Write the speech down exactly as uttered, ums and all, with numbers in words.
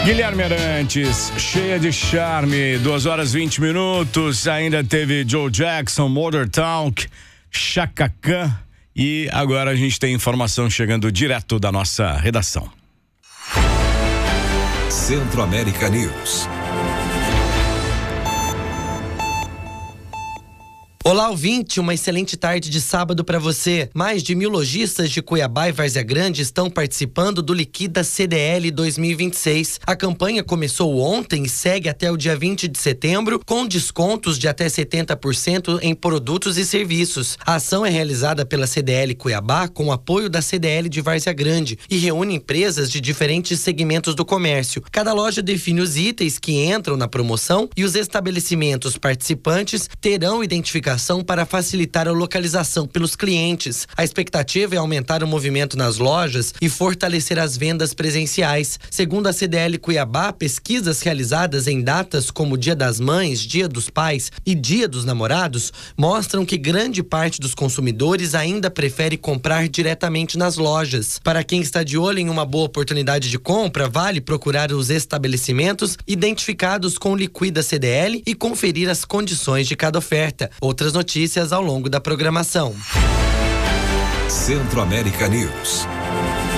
Guilherme Arantes, cheia de charme, duas horas e vinte minutos, ainda teve Joe Jackson, Modern Talk, Chaka Khan e agora a gente tem informação chegando direto da nossa redação. Centro-América News. Olá, ouvinte, uma excelente tarde de sábado para você. Mais de mil lojistas de Cuiabá e Várzea Grande estão participando do Liquida C D L dois mil e vinte e seis. A campanha começou ontem e segue até o dia vinte de setembro, com descontos de até setenta por cento em produtos e serviços. A ação é realizada pela C D L Cuiabá com o apoio da C D L de Várzea Grande e reúne empresas de diferentes segmentos do comércio. Cada loja define os itens que entram na promoção e os estabelecimentos participantes terão identificação para facilitar a localização pelos clientes. A expectativa é aumentar o movimento nas lojas e fortalecer as vendas presenciais. Segundo a C D L Cuiabá, pesquisas realizadas em datas como Dia das Mães, Dia dos Pais e Dia dos Namorados mostram que grande parte dos consumidores ainda prefere comprar diretamente nas lojas. Para quem está de olho em uma boa oportunidade de compra, vale procurar os estabelecimentos identificados com o Liquida C D L e conferir as condições de cada oferta. Outras notícias ao longo da programação. Centro-América News.